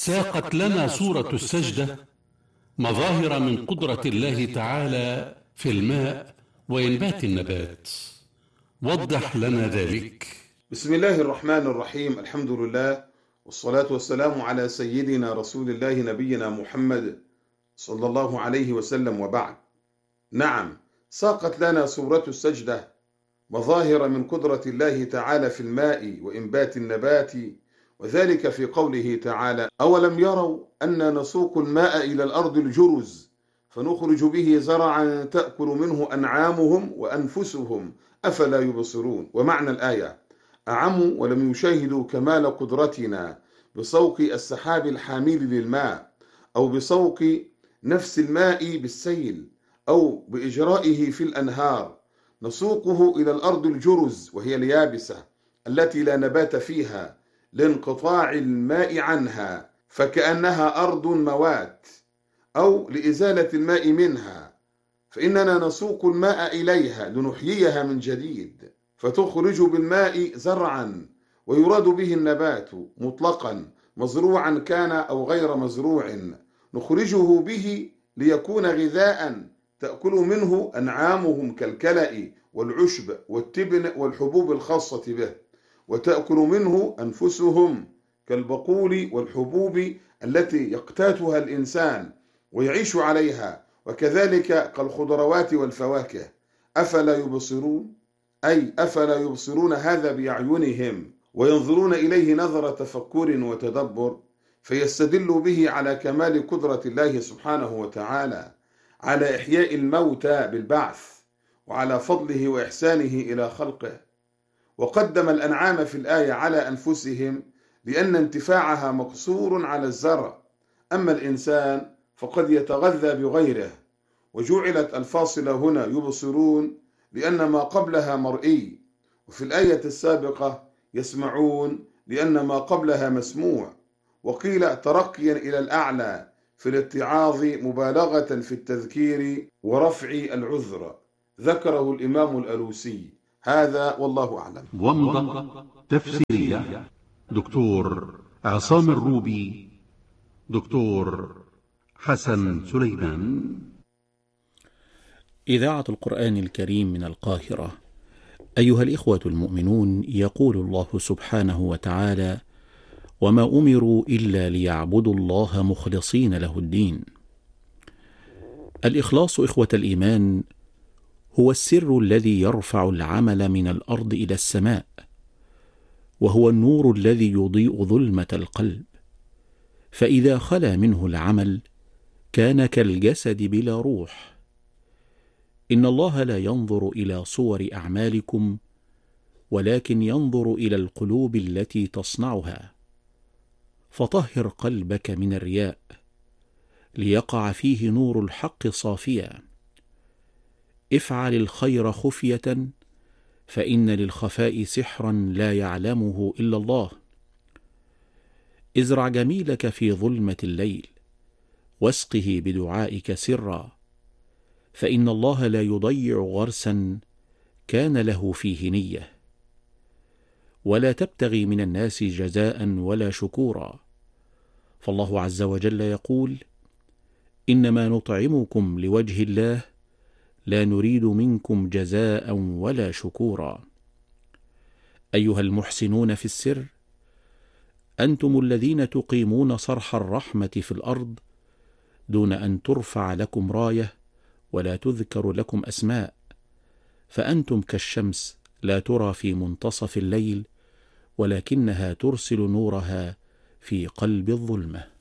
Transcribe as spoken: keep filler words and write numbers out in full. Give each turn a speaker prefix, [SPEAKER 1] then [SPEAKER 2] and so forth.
[SPEAKER 1] ساقت لنا سورة السجدة مظاهر من قدرة الله تعالى في الماء وإنبات النبات. وضح لنا ذلك.
[SPEAKER 2] بسم الله الرحمن الرحيم. الحمد لله والصلاة والسلام على سيدنا رسول الله نبينا محمد صلى الله عليه وسلم، وبعد. نعم، ساقت لنا سورة السجدة مظاهر من قدرة الله تعالى في الماء وإنبات النبات، وذلك في قوله تعالى: أولم يروا أن نسوق الماء إلى الأرض الجرز فنخرج به زرعا تأكل منه أنعامهم وأنفسهم أفلا يبصرون. ومعنى الآية: أعموا ولم يشاهدوا كمال قدرتنا بسوق السحاب الحامل للماء، أو بسوق نفس الماء بالسيل، أو بإجرائه في الأنهار، نسوقه إلى الأرض الجرز وهي اليابسة التي لا نبات فيها لانقطاع الماء عنها، فكأنها أرض موات، أو لإزالة الماء منها، فإننا نسوق الماء إليها لنحييها من جديد، فتخرج بالماء زرعا، ويراد به النبات مطلقا مزروعا كان أو غير مزروع، نخرجه به ليكون غذاء تأكل منه أنعامهم كالكلأ والعشب والتبن والحبوب الخاصة به، وتأكل منه أنفسهم كالبقول والحبوب التي يقتاتها الإنسان ويعيش عليها، وكذلك كالخضروات والفواكه. أفلا يبصرون؟ أي أفلا يبصرون هذا بأعينهم وينظرون إليه نظر تفكر وتدبر، فيستدلوا به على كمال قدرة الله سبحانه وتعالى على إحياء الموتى بالبعث، وعلى فضله وإحسانه إلى خلقه. وقدم الأنعام في الآية على أنفسهم لأن انتفاعها مقصور على الزرع، أما الإنسان فقد يتغذى بغيره. وجعلت الفاصلة هنا يبصرون لأن ما قبلها مرئي، وفي الآية السابقة يسمعون لأن ما قبلها مسموع. وقيل ترقيا إلى الأعلى في الاتعاظ مبالغة في التذكير ورفع العذر، ذكره الإمام الألوسي. هذا والله أعلم.
[SPEAKER 1] ومضة تفسيرية دكتور عصام الروبي، دكتور حسن سليمان.
[SPEAKER 3] إذاعة القرآن الكريم من القاهرة. أيها الإخوة المؤمنون، يقول الله سبحانه وتعالى: وما أمروا إلا ليعبدوا الله مخلصين له الدين. الإخلاص إخوة الإيمان هو السر الذي يرفع العمل من الأرض إلى السماء، وهو النور الذي يضيء ظلمة القلب، فإذا خلا منه العمل كان كالجسد بلا روح. إن الله لا ينظر إلى صور أعمالكم، ولكن ينظر إلى القلوب التي تصنعها. فطهر قلبك من الرياء ليقع فيه نور الحق صافيا. افعل الخير خفية، فإن للخفاء سحرا لا يعلمه إلا الله. ازرع جميلك في ظلمة الليل، واسقه بدعائك سرا، فإن الله لا يضيع غرسا كان له فيه نية. ولا تبتغي من الناس جزاء ولا شكورا، فالله عز وجل يقول: إنما نطعمكم لوجه الله لا نريد منكم جزاء ولا شكورا. أيها المحسنون في السر، أنتم الذين تقيمون صرح الرحمة في الأرض دون أن ترفع لكم راية ولا تذكر لكم أسماء، فأنتم كالشمس لا ترى في منتصف الليل، ولكنها ترسل نورها في قلب الظلمة.